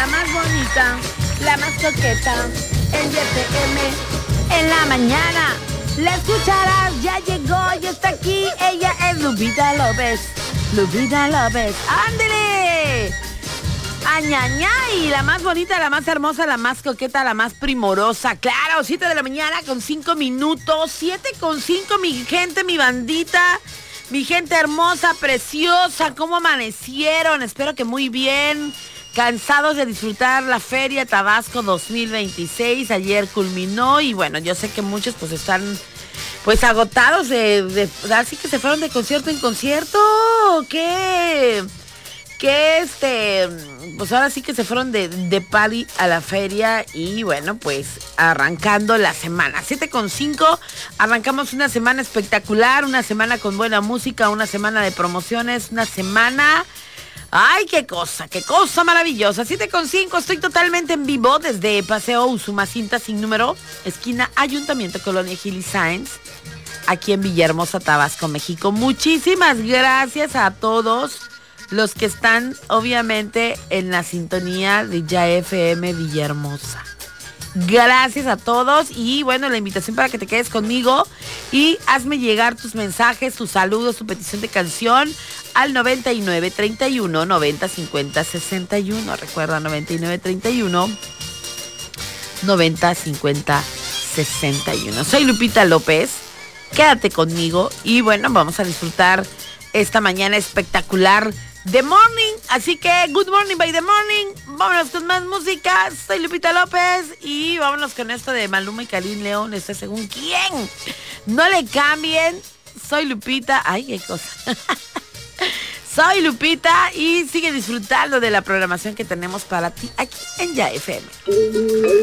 más bonita, la más coqueta, en YFM, en la mañana. La escucharás, ya llegó, ya está aquí. Ella es Lupita López. Lupita López, ¡ándele! Añañay, la más bonita, la más hermosa, la más coqueta, la más primorosa. Claro, 7 de la mañana con 5 minutos. 7 con 5, mi gente, mi bandita. Mi gente hermosa, preciosa, ¿cómo amanecieron? Espero que muy bien. Cansados de disfrutar la Feria Tabasco 2026. Ayer culminó y bueno, yo sé que muchos pues están pues agotados así que se fueron de concierto en concierto. Pues ahora sí que se fueron de party a la feria y bueno, pues arrancando la semana. 7:05, arrancamos una semana espectacular, una semana con buena música, una semana de promociones, una semana... ¡Ay, qué cosa maravillosa! 7:05, estoy totalmente en vivo desde Paseo Usumacinta sin número, esquina Ayuntamiento Colonia Gil y Sáenz, aquí en Villahermosa, Tabasco, México. Muchísimas gracias a todos los que están obviamente en la sintonía de YFM Villahermosa. Gracias a todos y bueno, la invitación para que te quedes conmigo y hazme llegar tus mensajes, tus saludos, tu petición de canción al 99 31 90 50 61. Recuerda, 99 31 90 50 61. Soy Lupita López, quédate conmigo y bueno, vamos a disfrutar esta mañana espectacular The Morning, así que good morning by the morning. Vámonos con más música. Soy Lupita López y vámonos con esto de Maluma y Karim León. Está según quién. No le cambien. Soy Lupita. Ay, qué cosa. Soy Lupita y sigue disfrutando de la programación que tenemos para ti aquí en YFM.